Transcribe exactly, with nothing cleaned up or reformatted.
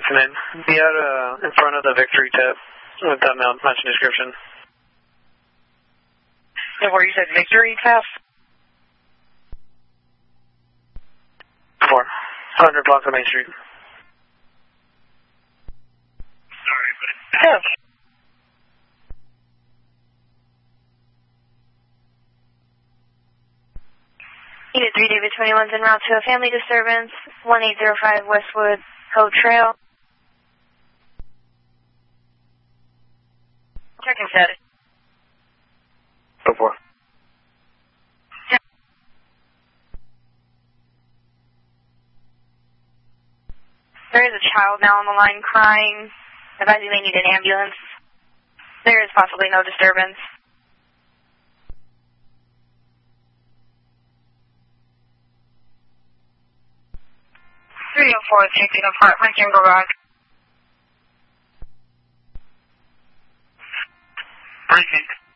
Come in. Be out uh, in front of the Victory tip with that mountain description. And where you said Victory tip? Four. one hundred blocks on Main Street. Sorry, but it's back. Oh. Unit three, David twenty-one's en route to a family disturbance, one eight zero five Westwood Cove Trail. Checking status. Go for it. There is a child now on the line crying. Advising they need an ambulance. There is possibly no disturbance. three oh four, taking apartment in garage. Briefing.